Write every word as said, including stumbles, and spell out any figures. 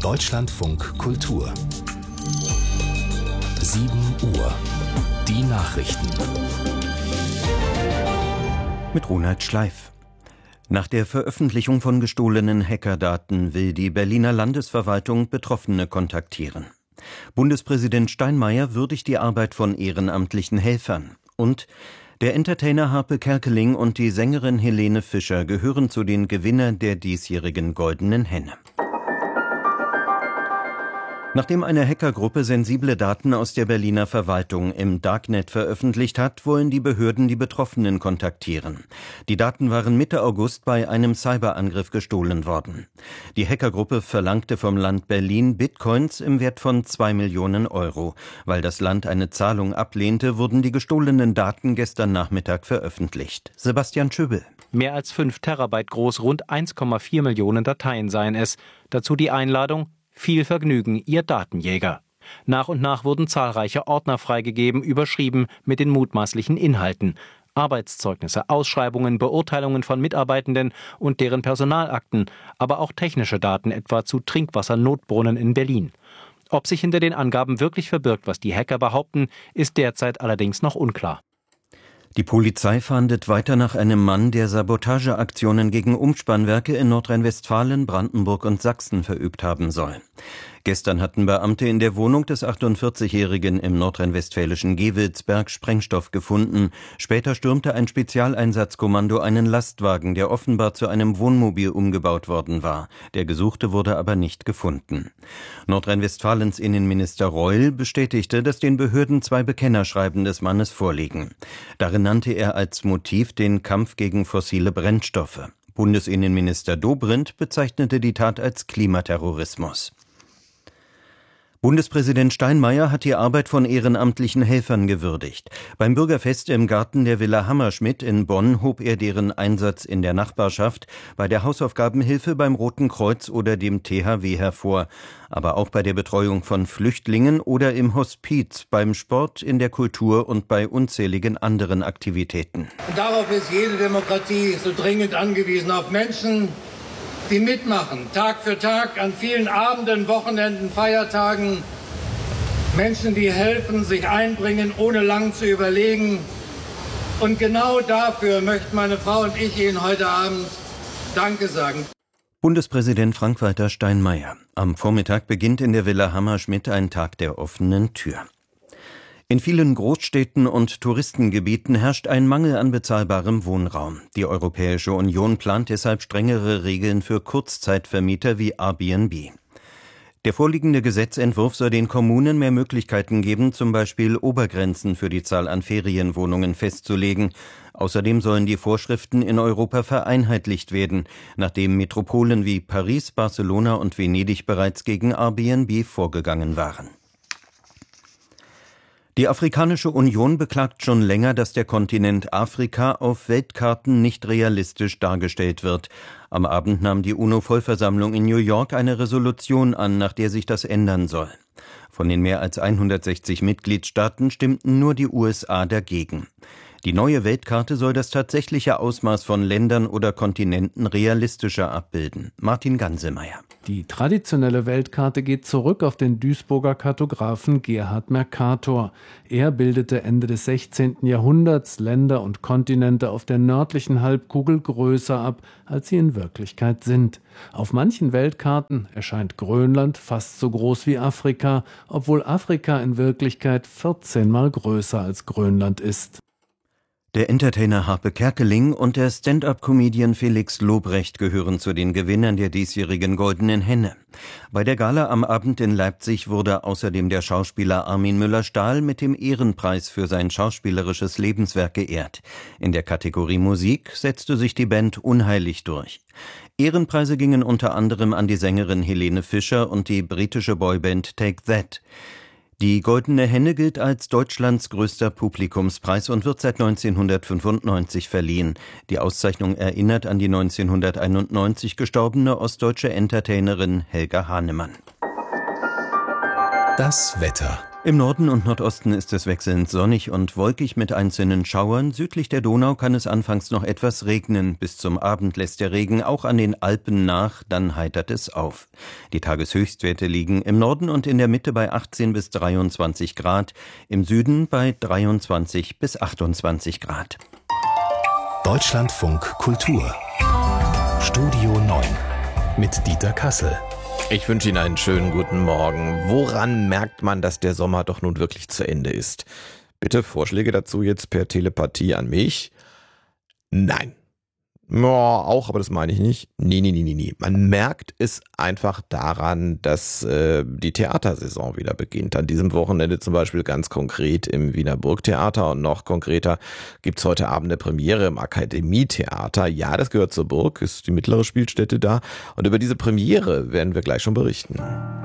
Deutschlandfunk Kultur. sieben Uhr. Die Nachrichten. Mit Ronald Schleif. Nach der Veröffentlichung von gestohlenen Hackerdaten will die Berliner Landesverwaltung Betroffene kontaktieren. Bundespräsident Steinmeier würdigt die Arbeit von ehrenamtlichen Helfern. Und der Entertainer Harpe Kerkeling und die Sängerin Helene Fischer gehören zu den Gewinnern der diesjährigen Goldenen Henne. Nachdem eine Hackergruppe sensible Daten aus der Berliner Verwaltung im Darknet veröffentlicht hat, wollen die Behörden die Betroffenen kontaktieren. Die Daten waren Mitte August bei einem Cyberangriff gestohlen worden. Die Hackergruppe verlangte vom Land Berlin Bitcoins im Wert von zwei Millionen Euro. Weil das Land eine Zahlung ablehnte, wurden die gestohlenen Daten gestern Nachmittag veröffentlicht. Sebastian Schöbel. Mehr als fünf Terabyte groß, rund eins Komma vier Millionen Dateien seien es. Dazu die Einladung: Viel Vergnügen, Ihr Datenjäger. Nach und nach wurden zahlreiche Ordner freigegeben, überschrieben mit den mutmaßlichen Inhalten. Arbeitszeugnisse, Ausschreibungen, Beurteilungen von Mitarbeitenden und deren Personalakten, aber auch technische Daten, etwa zu Trinkwassernotbrunnen in Berlin. Ob sich hinter den Angaben wirklich verbirgt, was die Hacker behaupten, ist derzeit allerdings noch unklar. Die Polizei fahndet weiter nach einem Mann, der Sabotageaktionen gegen Umspannwerke in Nordrhein-Westfalen, Brandenburg und Sachsen verübt haben soll. Gestern hatten Beamte in der Wohnung des achtundvierzigjährigen im nordrhein-westfälischen Gewelsberg Sprengstoff gefunden. Später stürmte ein Spezialeinsatzkommando einen Lastwagen, der offenbar zu einem Wohnmobil umgebaut worden war. Der Gesuchte wurde aber nicht gefunden. Nordrhein-Westfalens Innenminister Reul bestätigte, dass den Behörden zwei Bekennerschreiben des Mannes vorliegen. Darin nannte er als Motiv den Kampf gegen fossile Brennstoffe. Bundesinnenminister Dobrindt bezeichnete die Tat als Klimaterrorismus. Bundespräsident Steinmeier hat die Arbeit von ehrenamtlichen Helfern gewürdigt. Beim Bürgerfest im Garten der Villa Hammerschmidt in Bonn hob er deren Einsatz in der Nachbarschaft, bei der Hausaufgabenhilfe beim Roten Kreuz oder dem T H W hervor, aber auch bei der Betreuung von Flüchtlingen oder im Hospiz, beim Sport, in der Kultur und bei unzähligen anderen Aktivitäten. Und darauf ist jede Demokratie so dringend angewiesen, auf Menschen, die mitmachen, Tag für Tag, an vielen Abenden, Wochenenden, Feiertagen. Menschen, die helfen, sich einbringen, ohne lang zu überlegen. Und genau dafür möchten meine Frau und ich Ihnen heute Abend Danke sagen. Bundespräsident Frank-Walter Steinmeier. Am Vormittag beginnt in der Villa Hammerschmidt ein Tag der offenen Tür. In vielen Großstädten und Touristengebieten herrscht ein Mangel an bezahlbarem Wohnraum. Die Europäische Union plant deshalb strengere Regeln für Kurzzeitvermieter wie Airbnb. Der vorliegende Gesetzentwurf soll den Kommunen mehr Möglichkeiten geben, zum Beispiel Obergrenzen für die Zahl an Ferienwohnungen festzulegen. Außerdem sollen die Vorschriften in Europa vereinheitlicht werden, nachdem Metropolen wie Paris, Barcelona und Venedig bereits gegen Airbnb vorgegangen waren. Die Afrikanische Union beklagt schon länger, dass der Kontinent Afrika auf Weltkarten nicht realistisch dargestellt wird. Am Abend nahm die UNO-Vollversammlung in New York eine Resolution an, nach der sich das ändern soll. Von den mehr als hundertsechzig Mitgliedstaaten stimmten nur die U S A dagegen. Die neue Weltkarte soll das tatsächliche Ausmaß von Ländern oder Kontinenten realistischer abbilden. Martin Gansemeyer. Die traditionelle Weltkarte geht zurück auf den Duisburger Kartografen Gerhard Mercator. Er bildete Ende des sechzehnten Jahrhunderts Länder und Kontinente auf der nördlichen Halbkugel größer ab, als sie in Wirklichkeit sind. Auf manchen Weltkarten erscheint Grönland fast so groß wie Afrika, obwohl Afrika in Wirklichkeit vierzehn Mal größer als Grönland ist. Der Entertainer Harpe Kerkeling und der Stand-up-Comedian Felix Lobrecht gehören zu den Gewinnern der diesjährigen Goldenen Henne. Bei der Gala am Abend in Leipzig wurde außerdem der Schauspieler Armin Müller-Stahl mit dem Ehrenpreis für sein schauspielerisches Lebenswerk geehrt. In der Kategorie Musik setzte sich die Band Unheilig durch. Ehrenpreise gingen unter anderem an die Sängerin Helene Fischer und die britische Boyband Take That. Die Goldene Henne gilt als Deutschlands größter Publikumspreis und wird seit neunzehnhundertfünfundneunzig verliehen. Die Auszeichnung erinnert an die neunzehnhunderteinundneunzig gestorbene ostdeutsche Entertainerin Helga Hahnemann. Das Wetter. Im Norden und Nordosten ist es wechselnd sonnig und wolkig mit einzelnen Schauern. Südlich der Donau kann es anfangs noch etwas regnen. Bis zum Abend lässt der Regen auch an den Alpen nach, dann heitert es auf. Die Tageshöchstwerte liegen im Norden und in der Mitte bei achtzehn bis dreiundzwanzig Grad, im Süden bei dreiundzwanzig bis achtundzwanzig Grad. Deutschlandfunk Kultur Studio neun mit Dieter Kassel. Ich wünsche Ihnen einen schönen guten Morgen. Woran merkt man, dass der Sommer doch nun wirklich zu Ende ist? Bitte Vorschläge dazu jetzt per Telepathie an mich? Nein. Ja, auch, aber das meine ich nicht. Nee, nee, nee, nee, nee. Man merkt es einfach daran, dass äh, die Theatersaison wieder beginnt. An diesem Wochenende zum Beispiel ganz konkret im Wiener Burgtheater und noch konkreter gibt's heute Abend eine Premiere im Akademietheater. Ja, das gehört zur Burg, ist die mittlere Spielstätte da. Und über diese Premiere werden wir gleich schon berichten.